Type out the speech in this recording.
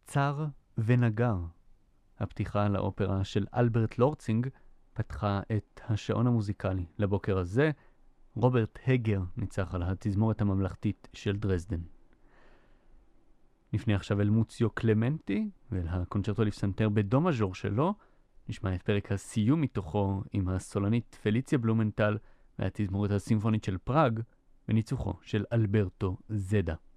צר ונגר. הפתיחה לאופרה של אלברט לורצינג פתחה את השעון המוזיקלי לבוקר הזה. רוברט הגר ניצח על התזמורת הממלכתית של דרזדן. נפנה עכשיו אל מוציו קלמנטי ואל הקונצ'רטו לפסנתר בדו מז'ור שלו. נשמע את פרק הסיום מתוכו עם הסולנית פליציה בלומנטל והתזמורת הסימפונית של פראג בניצוחו של אלברטו זדה.